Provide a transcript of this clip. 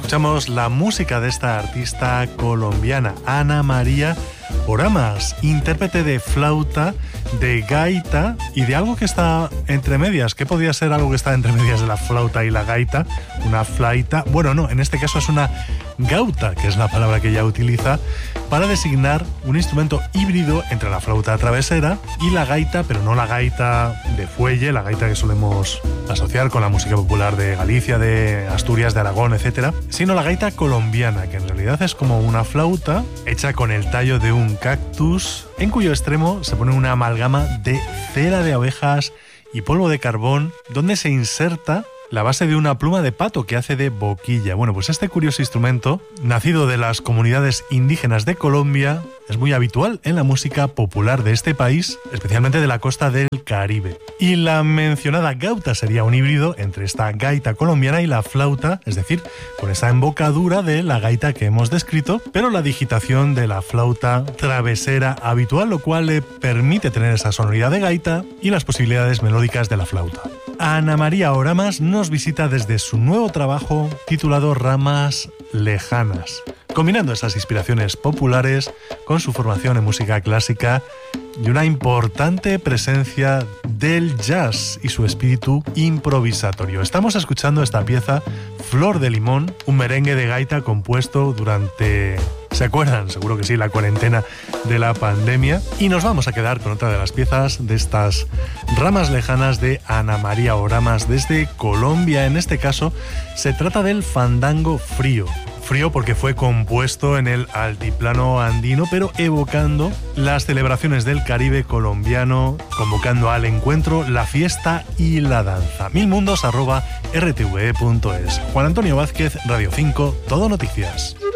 Escuchamos la música de esta artista colombiana, Ana María Oramas, intérprete de flauta, de gaita y de algo que está entre medias. ¿Qué podría ser algo que está entre medias de la flauta y la gaita? Una flaita. Bueno, no, en este caso es una gauta, que es la palabra que ella utiliza para designar un instrumento híbrido entre la flauta travesera y la gaita, pero no la gaita de fuelle, la gaita que solemos asociar con la música popular de Galicia, de Asturias, de Aragón, etc., sino la gaita colombiana, que en realidad es como una flauta hecha con el tallo de un cactus, en cuyo extremo se pone una amalgama de cera de abejas y polvo de carbón, donde se inserta la base de una pluma de pato que hace de boquilla. Bueno, pues este curioso instrumento, nacido de las comunidades indígenas de Colombia, es muy habitual en la música popular de este país, especialmente de la costa del Caribe. Y la mencionada gauta sería un híbrido entre esta gaita colombiana y la flauta, es decir, con esa embocadura de la gaita que hemos descrito, pero la digitación de la flauta travesera habitual, lo cual le permite tener esa sonoridad de gaita y las posibilidades melódicas de la flauta. Ana María Oramas nos visita desde su nuevo trabajo titulado Ramas Lejanas, combinando esas inspiraciones populares con su formación en música clásica y una importante presencia del jazz y su espíritu improvisatorio. Estamos escuchando esta pieza, Flor de Limón, un merengue de gaita compuesto durante... ¿Se acuerdan? Seguro que sí, la cuarentena de la pandemia. Y nos vamos a quedar con otra de las piezas de estas Ramas Lejanas de Ana María Oramas desde Colombia. En este caso, se trata del fandango frío. Frío porque fue compuesto en el altiplano andino, pero evocando las celebraciones del Caribe colombiano, convocando al encuentro, la fiesta y la danza. milmundos@rtve.es. Juan Antonio Vázquez, Radio 5, Todo Noticias.